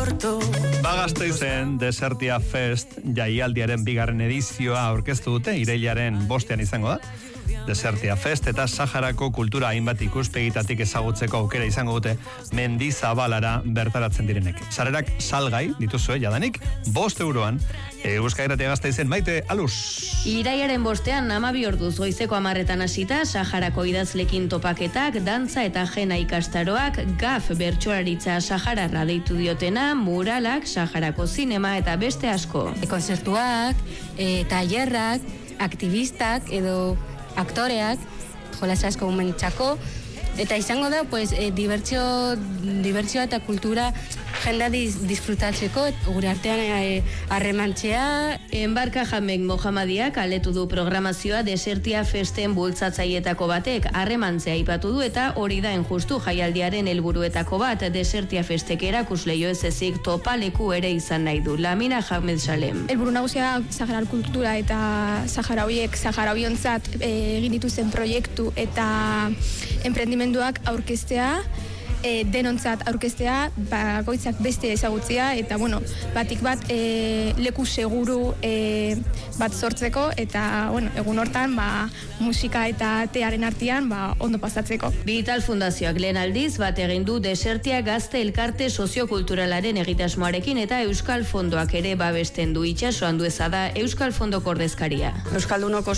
Gasteizen Desertia Fest jaialdiaren bigarren edizioa aurkeztu dute, irailaren 5ean izango da. Desertia Fest eta Saharako kultura hainbat ikuspegitatik ezagutzeko aukera izango dute Mendizabalara bertaratzen direnek. Sarerak salgai dituzue jadanik, 5 euroan. Euskal Irratia Gasteizen, Maite Aluz. Irailaren 5ean 12 orduz goizeko 10etan hasita, Saharako idazlekin topaketak, dantza eta jena ikastaroak, GAF bertsolaritza sahararra deitu diotena, muralak, Saharako zinema eta beste asko. Konzertuak, tailerrak, aktivistak edo aktoreak, jolas asko umentzako, eta izango da, pues, dibertsioa eta kultura jenda disfrutatzeko, gure artean harremantzea. Enbarka Jamek Mohamadiak aletu du programazioa Desertia Festen bultzatzaietako batek, harremantzea aipatu du eta hori da justu jaialdiaren helburuetako bat. Desertia Festek erakusleio ez ezik topaleku ere izan nahi du. Lamina Ahmed Salem. Helburu nagusia Saharar kultura eta Saharabiontzat egin dituzten proiektu eta enprendimenduak aurkeztea, denontzat aurkeztea, bakoitzak beste ezagutzea eta batik bat leku seguru bat sortzeko eta egun hortan musika eta tearen artean ondo pasatzeko. Vital Fundazioak lehen aldiz bat egin du Desertia Gazte Elkarte Soziokulturalaren egitasmoarekin eta Euskal Fondoak ere babesten du. Itxasoan dueza da Euskal Fondoko ordezkaria. Euskaldunok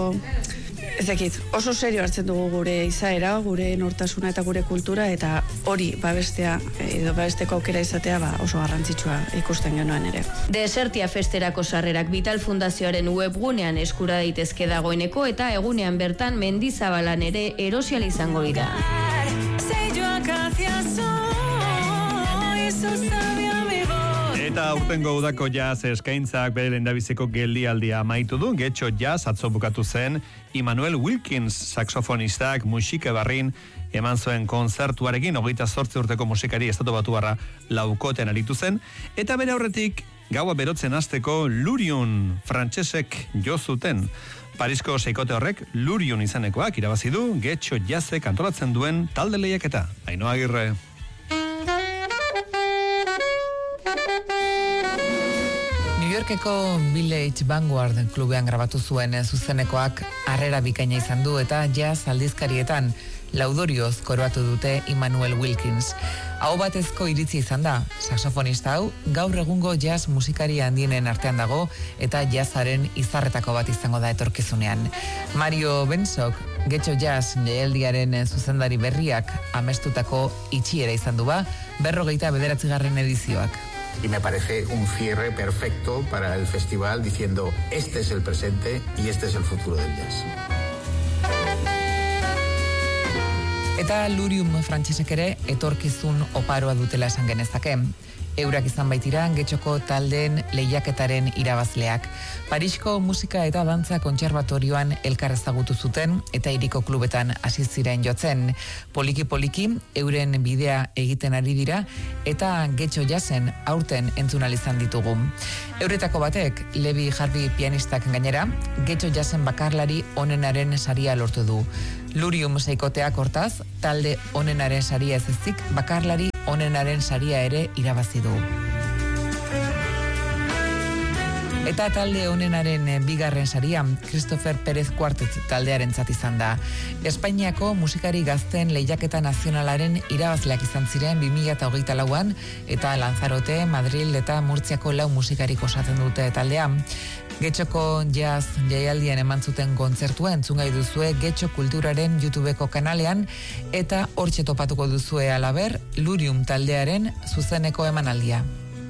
oso serio hartzen dugu gure izaera, gure nortasuna eta gure kultura, eta hori babestea edo babesteko aukera izatea oso garrantzitsua ikusten genuen ere. Desertia Festerako sarrerak Vital Fundazioaren webgunean eskura daitezke dagoeneko eta egunean bertan Mendizabalan ere erosial izango dira. Eta urtengo udako jazz eskaintzak bere lehendabiziko geldialdia amaitu du. Getxo jazz atzo bukatu zen Immanuel Wilkins saxofonistak musika barrin eman zuen kontzertuarekin 28 urteko musikari estatu batuarra laukoten aritu zen. Eta bere aurretik gaua berotzen hasteko Lurion frantsesek jo zuten. Parisko seikote horrek Lurion izanekoak irabazi du Getxo jazzek antolatzen duen talde lehiaketa. Ainhoa Agirre. New Yorkeko Village Vanguard klubean grabatu zuen zuzenekoak harrera bikaina izan du eta jazz aldizkarietan laudorioz koroatu dute Immanuel Wilkins. Hau batezko iritzi izan da, saxofonista hau gaur egungo jazz musikari handienen artean dago eta jazzaren izarretako bat izango da etorkizunean. Mario Bensok, Getxo Jazz jaialdiaren zuzendari berriak amestutako itxiera izan du 49. edizioak. Y me parece un cierre perfecto para el festival diciendo este es el presente y este es el futuro del jazz. Eta Lurium frantsesek ere etorkizun oparoa dutela esan genezake. Eurak izan baitira Getxoko taldeen lehiaketaren irabazleak. Parisko musika eta dantza kontserbatorioan elkar ezagutu zuten eta hiriko klubetan hasi ziren jotzen. Poliki euren bidea egiten ari dira eta Getxo Jazzen aurten entzun ahal izan ditugu. Euretako batek, Levi Harvey pianistak gainera, Getxo Jazzen bakarlari onenaren saria lortu du. Lurium seikoteak hortaz, talde onenaren saria ez ezik, bakarlari onenaren saria ere irabazi du. Eta talde onenaren bigarren saria, Christopher Pérez Quartet taldearentzat izan da. Espainiako musikari gazten lehiaketa nazionalaren irabazleak izan ziren 2024an eta Lanzarote, Madrid eta Murtziako 4 musikarik osatzen dute taldea. Getxoko jazz jaialdian eman zuten kontzertua entzungai duzue Getxo Kulturaren YouTubeko kanalean eta hortxe topatuko duzue halaber Lurium taldearen zuzeneko emanaldia.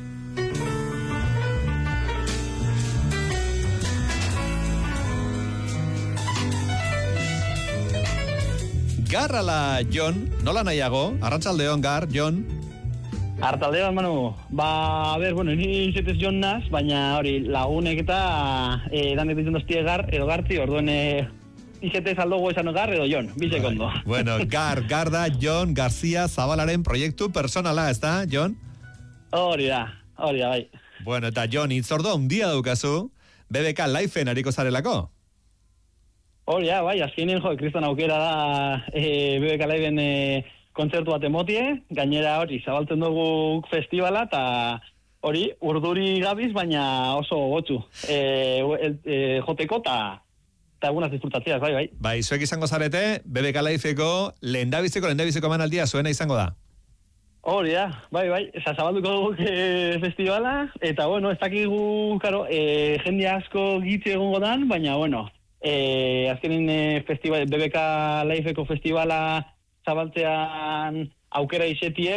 Garrala, Jon, nola nahiago? Arratsaldeon, Gar, Jon. Arratsaldeon, Manu. Ni zetez Jon naz, baina hori lagunek eta danek ditzen doztie Gar, edo Gartzi, orduen izetez aldogo esan Gar, edo Jon, bizek ondo. Bueno, Gar da Jon García Zabalaren proiektu personala, ez da, Jon? Hori da, bai. Bueno, eta Jon, itzordo handia daukazu, BBK Live-en hariko zarelako? Hori da, bai, azkenean kriston aukera da BBK Live-en kontzertu bat emotie, gainera hori, zabaltzen dugu festivala, eta hori, urduri gabiz, baina oso gotzu. Joteko, eta egunaz disfrutatzeaz, bai. Bai, zuek izango zarete, BBK Lifeko lehendabiziko emanaldia zuena izango da. Hori da, bai, zabalduko dugu festivala, eta bueno, ez dakigu, karo, jende asko gitzi egongo dan, baina bueno, azkenin BBK Lifeko festivala zabaltzean aukera izetie,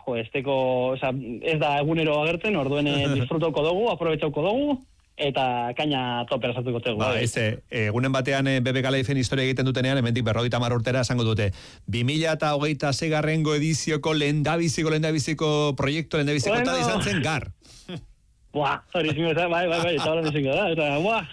ez da egunero agertzen, orduen disfrutoko dugu, aprobetxauko dugu, eta kaina topera sartuko tegu. Egunen batean BBK Lifen historia egiten dutenean, hemendik 50 urtera esango dute. 2026 edizioko lehendabiziko proiektu, lehendabiziko tal izan zen GAR. Buah, hori zingo, bai, eta hola nizingo da, eta buah.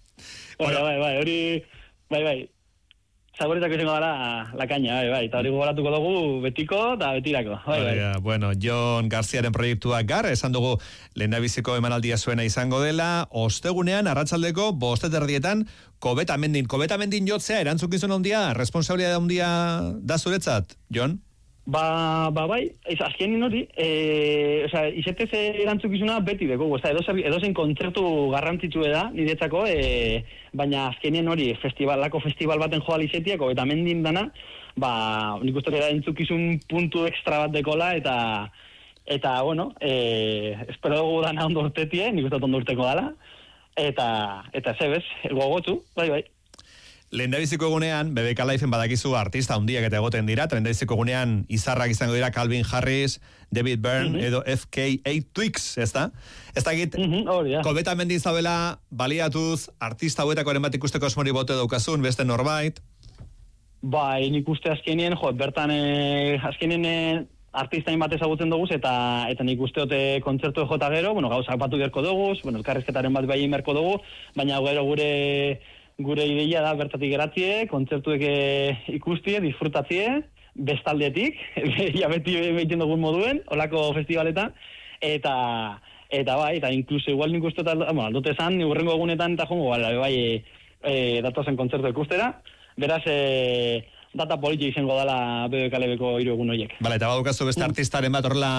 Hori, bai. Zaboretako izango dara la caña, bai, eta hori gogoratuko dugu betiko eta betirako. Bai. Bueno, Jon Garziaren proiektua GAR, esan dugu lehendabiziko emanaldia zuena izango dela, ostegunean, arratsaldeko, 5:30 Kobetamendin jotzea, erantzukizun handia, responsabilidade handia da zuretzat, Jon? Bai, azkenin hori, izetez erantzukizuna beti deko, edozen kontzertu garrantzitsu da, niretzako, baina azkenien hori, festival baten joal izetiako, eta mendin dana, nik uste da entzukizun puntu extra bat dekola, eta bueno, espero dugu dana ondo urtetie, nik uste ondo urteko dala, eta zebez, gogotu, bai. Lehendabiziko egunean, BBK Lifen badakizu artista handiak eta egoten dira, lehendabiziko egunean izarrak izango dira Calvin Harris, David Byrne, edo FKA Twigs, ez da? Ez dakit, Kobetamendin zabela baliatuz, artista hauetakoaren bat ikusteko esmori bote daukazun, beste norbait? Bai, nik uste azkenien, bertan azkenien artistain bat ezagutzen dugu, eta nik uste ote kontzertu jota gero, gauzak batu gerko dugu, elkarrizketaren bat bai inberko dugu, baina gero gure ideia da bertatik geratzie, kontzertuek ikustie, disfrutatzie, bestaldetik, beti behiten dugun moduen, olako festivaleta, eta bai, eta inkluso igual nik uste, aldote zan, urrengo egunetan eta jongo, bai, datozen kontzertu ikustera, beraz, data politia izango dala BBK Lifeko 3 egun horiek. Bale, eta badukazu beste artistaren bat horrela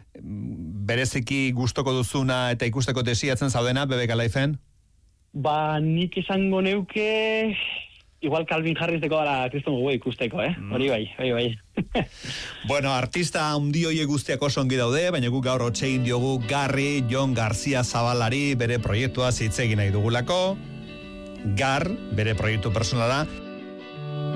bereziki gustoko duzuna eta ikusteko desiatzen zaudena BBK Lifen? Nik izango neuke igual Calvin Harris deko dara Kriston Gogo ikusteko, hori bai. Bueno, artista handi hoiek guztiak oso ongi daude, baina guk gaur hotsein diogu Garri, Jon Garzia Zabalari bere proiektua hitz egin nahi dugulako. GAR, bere proiektu personala,